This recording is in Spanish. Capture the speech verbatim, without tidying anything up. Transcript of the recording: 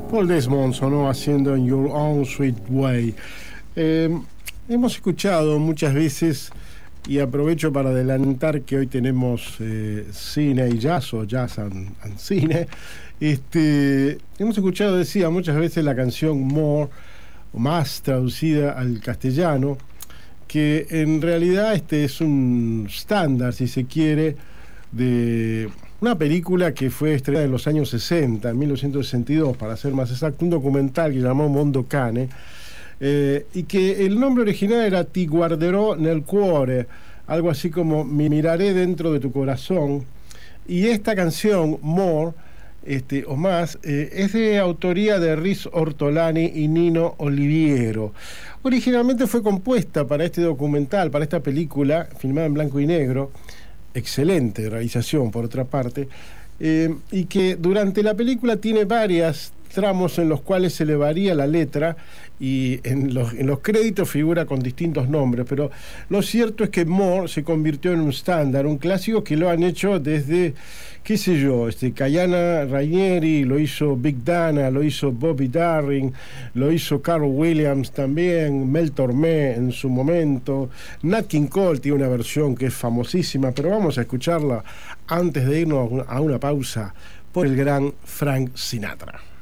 Paul Desmond sonó haciendo In Your Own Sweet Way. Eh, hemos escuchado muchas veces, y aprovecho para adelantar que hoy tenemos eh, cine y jazz, o jazz and, and cine. Este, hemos escuchado, decía, muchas veces la canción More, o más traducida al castellano, que en realidad este es un estándar, si se quiere, de una película que fue estrenada en los años sesenta, en mil novecientos sesenta y dos, para ser más exacto, un documental que llamó Mondo Cane, eh, y que el nombre original era Ti guarderò nel cuore, algo así como Me miraré dentro de tu corazón. Y esta canción, More, este, o más, eh, es de autoría de Riz Ortolani y Nino Oliviero. Originalmente fue compuesta para este documental, para esta película, filmada en blanco y negro, excelente realización por otra parte, eh, y que durante la película tiene varios tramos en los cuales se le varía la letra y en los, en los créditos figura con distintos nombres, pero lo cierto es que More se convirtió en un estándar, un clásico que lo han hecho desde, qué sé yo, este, Cayana Rainieri, lo hizo Big Dana, lo hizo Bobby Darin, lo hizo Carl Williams también, Mel Tormé en su momento, Nat King Cole tiene una versión que es famosísima, pero vamos a escucharla antes de irnos a una, a una pausa por el gran Frank Sinatra.